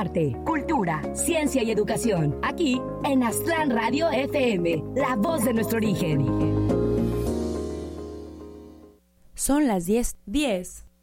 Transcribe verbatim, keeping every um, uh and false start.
arte, cultura, ciencia y educación. Aquí en Aztlán Radio F M, la voz de nuestro origen. Son las diez. diez.